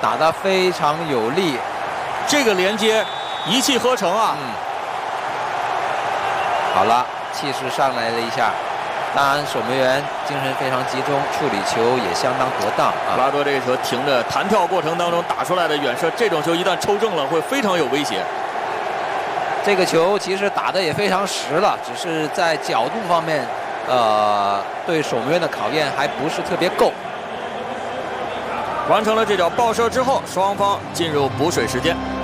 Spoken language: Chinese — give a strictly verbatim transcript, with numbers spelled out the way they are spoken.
打得非常有力， 这个连接一气呵成啊！ 嗯，好了，气势上来了一下。当然，守门员精神非常集中，处理球也相当得当啊。 拉多这个球停着弹跳过程当中打出来的远射，这种球一旦抽中了，会非常有威胁。 这个球其实打得也非常实了，只是在角度方面，呃，对守门员的考验还不是特别够。 完成了这脚爆射之后，双方进入补水时间。